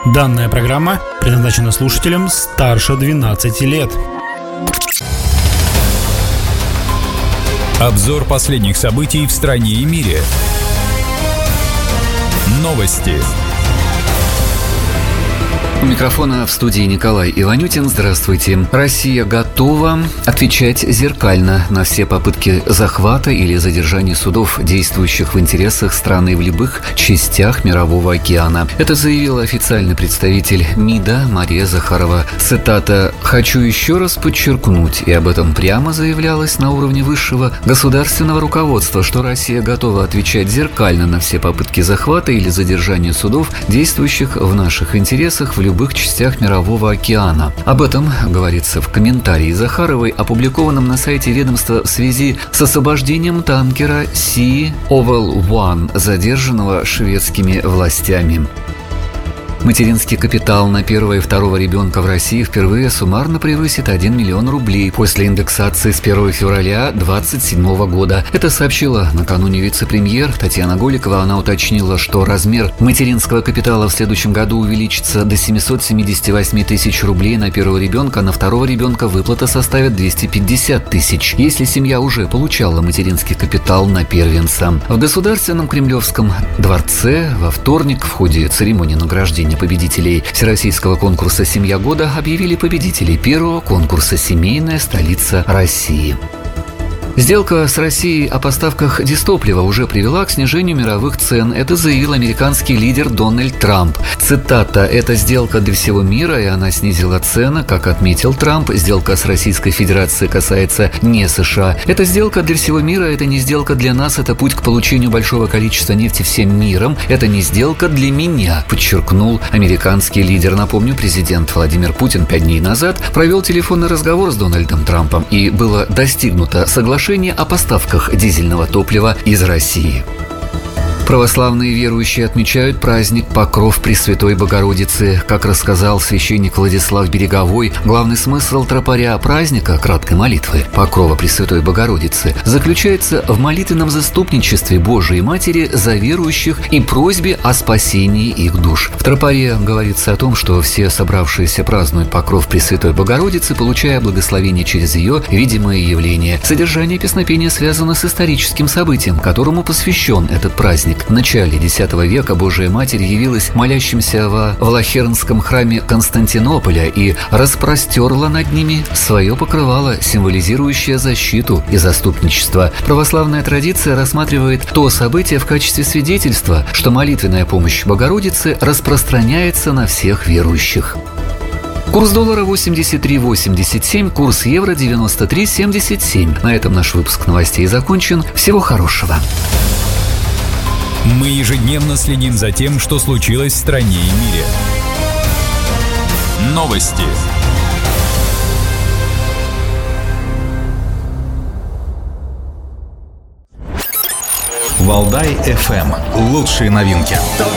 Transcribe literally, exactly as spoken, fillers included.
Данная программа предназначена слушателям старше двенадцати лет. Обзор последних событий в стране и мире. Новости. У микрофона в студии Николай Иванютин. Здравствуйте. Россия готова отвечать зеркально на все попытки захвата или задержания судов, действующих в интересах страны в любых частях Мирового океана. Это заявила официальный представитель МИДа Мария Захарова. Цитата: «Хочу еще раз подчеркнуть, и об этом прямо заявлялось на уровне высшего государственного руководства, что Россия готова отвечать зеркально на все попытки захвата или задержания судов, действующих в наших интересах в любых частях Мирового океана». Об этом говорится в комментарии Захаровой, опубликованном на сайте ведомства в связи с освобождением танкера Sea Oval One, задержанного шведскими властями. Материнский капитал на первого и второго ребенка в России впервые суммарно превысит один миллион рублей после индексации с первого февраля две тысячи двадцать седьмого года. Это сообщила накануне вице-премьер Татьяна Голикова. Она уточнила, что размер материнского капитала в следующем году увеличится до семьсот семьдесят восемь тысяч рублей на первого ребенка, на второго ребенка выплата составит двести пятьдесят тысяч, если семья уже получала материнский капитал на первенца. В Государственном Кремлевском дворце во вторник в ходе церемонии награждения победителей Всероссийского конкурса «Семья года» объявили победителей первого конкурса «Семейная столица России». Сделка с Россией о поставках дистоплива уже привела к снижению мировых цен. Это заявил американский лидер Дональд Трамп. Цитата: «Это сделка для всего мира, и она снизила цены, как отметил Трамп. Сделка с Российской Федерацией касается не США. Это сделка для всего мира, это не сделка для нас, это путь к получению большого количества нефти всем миром. Это не сделка для меня», подчеркнул американский лидер. Напомню, президент Владимир Путин пять дней назад провел телефонный разговор с Дональдом Трампом, и было достигнуто соглашение о поставках дизельного топлива из России. Православные верующие отмечают праздник Покров Пресвятой Богородицы. Как рассказал священник Владислав Береговой, главный смысл тропаря праздника, краткой молитвы Покрова Пресвятой Богородицы, заключается в молитвенном заступничестве Божией Матери за верующих и просьбе о спасении их душ. В тропаре говорится о том, что все собравшиеся празднуют Покров Пресвятой Богородицы, получая благословение через ее видимое явление. Содержание песнопения связано с историческим событием, которому посвящен этот праздник. В начале десятого века Божия Матерь явилась молящимся во Влахернском храме Константинополя и распростерла над ними свое покрывало, символизирующее защиту и заступничество. Православная традиция рассматривает то событие в качестве свидетельства, что молитвенная помощь Богородицы распространяется на всех верующих. Курс доллара восемьдесят три восемьдесят семь, курс евро девяносто три семьдесят семь. На этом наш выпуск новостей закончен. Всего хорошего. Мы ежедневно следим за тем, что случилось в стране и мире. Новости. Валдай эф эм. Лучшие новинки.